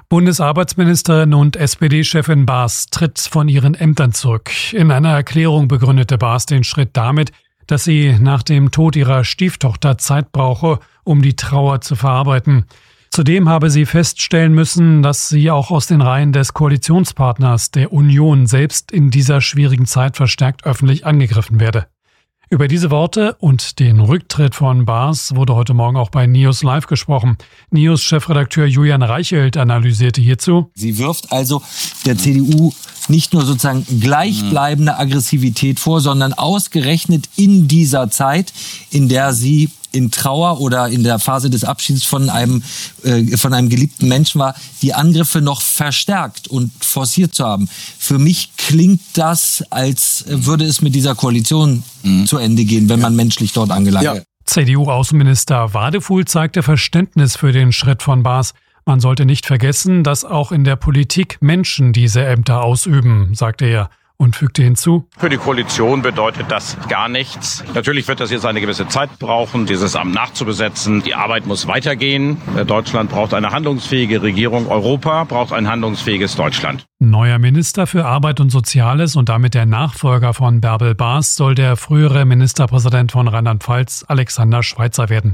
Bundesarbeitsministerin und SPD-Chefin Baas tritt von ihren Ämtern zurück. In einer Erklärung begründete Baas den Schritt damit, dass sie nach dem Tod ihrer Stieftochter Zeit brauche, um die Trauer zu verarbeiten. Zudem habe sie feststellen müssen, dass sie auch aus den Reihen des Koalitionspartners der Union selbst in dieser schwierigen Zeit verstärkt öffentlich angegriffen werde. Über diese Worte und den Rücktritt von Baas wurde heute Morgen auch bei NEOS Live gesprochen. NEOS-Chefredakteur Julian Reichelt analysierte hierzu: Sie wirft also der CDU nicht nur sozusagen gleichbleibende Aggressivität vor, sondern ausgerechnet in dieser Zeit, in der sie in Trauer oder in der Phase des Abschieds von einem geliebten Menschen war, die Angriffe noch verstärkt und forciert zu haben. Für mich klingt das, als würde es mit dieser Koalition zu Ende gehen, wenn man menschlich dort angelangt wäre. CDU-Außenminister Wadefuhl zeigte Verständnis für den Schritt von Baas. Man sollte nicht vergessen, dass auch in der Politik Menschen diese Ämter ausüben, sagte er. Und fügte hinzu: Für die Koalition bedeutet das gar nichts. Natürlich wird das jetzt eine gewisse Zeit brauchen, dieses Amt nachzubesetzen. Die Arbeit muss weitergehen. Deutschland braucht eine handlungsfähige Regierung. Europa braucht ein handlungsfähiges Deutschland. Neuer Minister für Arbeit und Soziales und damit der Nachfolger von Bärbel Baas soll der frühere Ministerpräsident von Rheinland-Pfalz, Alexander Schweitzer, werden.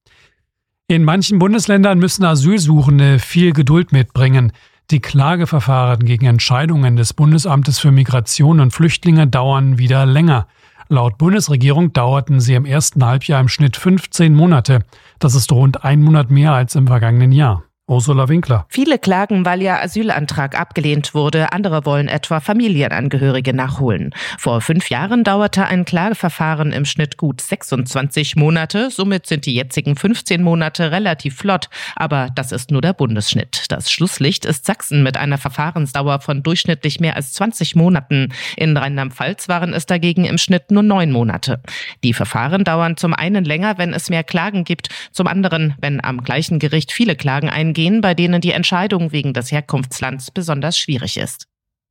In manchen Bundesländern müssen Asylsuchende viel Geduld mitbringen. Die Klageverfahren gegen Entscheidungen des Bundesamtes für Migration und Flüchtlinge dauern wieder länger. Laut Bundesregierung dauerten sie im ersten Halbjahr im Schnitt 15 Monate. Das ist rund 1 Monat mehr als im vergangenen Jahr. Ursula Winkler. Viele klagen, weil ihr Asylantrag abgelehnt wurde. Andere wollen etwa Familienangehörige nachholen. Vor 5 Jahren dauerte ein Klageverfahren im Schnitt gut 26 Monate. Somit sind die jetzigen 15 Monate relativ flott. Aber das ist nur der Bundesschnitt. Das Schlusslicht ist Sachsen mit einer Verfahrensdauer von durchschnittlich mehr als 20 Monaten. In Rheinland-Pfalz waren es dagegen im Schnitt nur 9 Monate. Die Verfahren dauern zum einen länger, wenn es mehr Klagen gibt. Zum anderen, wenn am gleichen Gericht viele Klagen eingehen, bei denen die Entscheidung wegen des Herkunftslands besonders schwierig ist.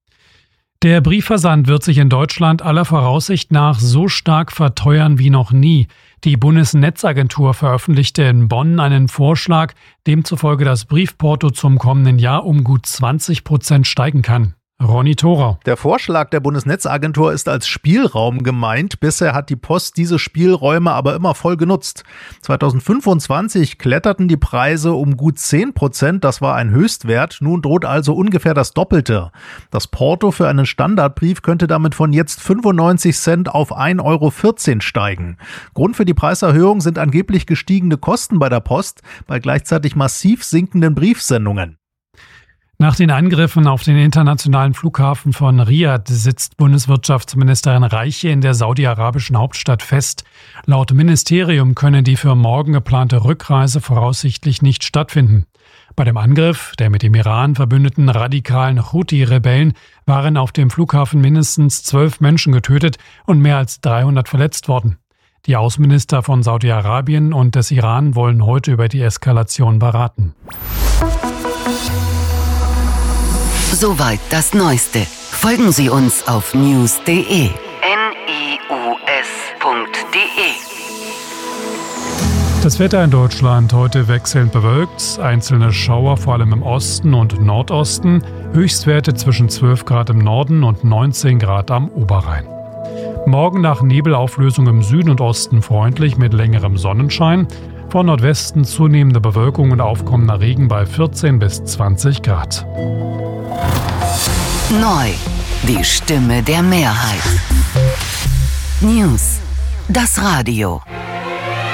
Der Briefversand wird sich in Deutschland aller Voraussicht nach so stark verteuern wie noch nie. Die Bundesnetzagentur veröffentlichte in Bonn einen Vorschlag, demzufolge das Briefporto zum kommenden Jahr um gut 20% steigen kann. Ronny Thorau. Der Vorschlag der Bundesnetzagentur ist als Spielraum gemeint. Bisher hat die Post diese Spielräume aber immer voll genutzt. 2025 kletterten die Preise um gut 10%. Das war ein Höchstwert. Nun droht also ungefähr das Doppelte. Das Porto für einen Standardbrief könnte damit von jetzt 95 Cent auf 1,14 € steigen. Grund für die Preiserhöhung sind angeblich gestiegene Kosten bei der Post bei gleichzeitig massiv sinkenden Briefsendungen. Nach den Angriffen auf den internationalen Flughafen von Riad sitzt Bundeswirtschaftsministerin Reiche in der saudi-arabischen Hauptstadt fest. Laut Ministerium könne die für morgen geplante Rückreise voraussichtlich nicht stattfinden. Bei dem Angriff der mit dem Iran verbündeten radikalen Houthi-Rebellen waren auf dem Flughafen mindestens 12 Menschen getötet und mehr als 300 verletzt worden. Die Außenminister von Saudi-Arabien und des Iran wollen heute über die Eskalation beraten. Soweit das Neueste. Folgen Sie uns auf news.de. news.de. Das Wetter in Deutschland heute wechselnd bewölkt. Einzelne Schauer vor allem im Osten und Nordosten. Höchstwerte zwischen 12 Grad im Norden und 19 Grad am Oberrhein. Morgen nach Nebelauflösung im Süden und Osten freundlich mit längerem Sonnenschein. Von Nordwesten zunehmende Bewölkung und aufkommender Regen bei 14 bis 20 Grad. Neu, die Stimme der Mehrheit. News, das Radio.